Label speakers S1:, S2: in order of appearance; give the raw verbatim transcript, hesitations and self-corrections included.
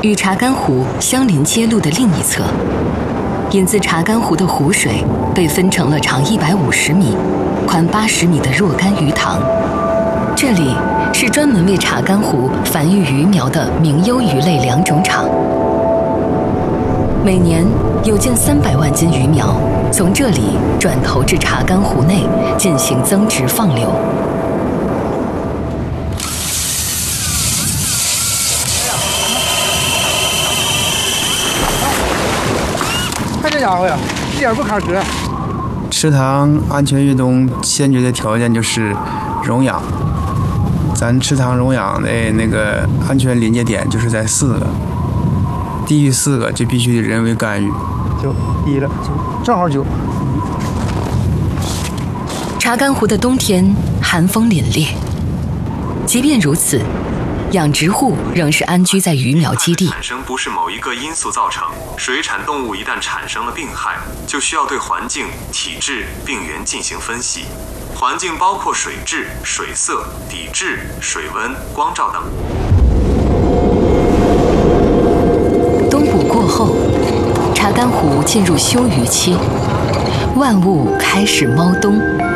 S1: 与查干湖相邻街路的另一侧，引自查干湖的湖水被分成了长一百五十米、宽八十米的若干鱼塘。这里是专门为查干湖繁育鱼苗的名优鱼类两种场。每年有近三百万斤鱼苗从这里转投至查干湖内进行增殖放流。
S2: 看这家伙呀，一点不卡壳。
S3: 池塘安全运动先决的条件就是溶氧。咱池塘溶氧的那个安全临界点就是在四个，低于四个就必须得人为干预。
S2: 九一了，九正好九。
S1: 查干湖的冬天寒风凛冽，即便如此，养殖户仍是安居在鱼苗基地。
S4: 产生不是某一个因素造成，水产动物一旦产生了病害，就需要对环境、体质、病原进行分析。环境包括水质、水色、底质、水温、光照等。
S1: 冬捕过后，查干湖进入休渔期，万物开始猫冬。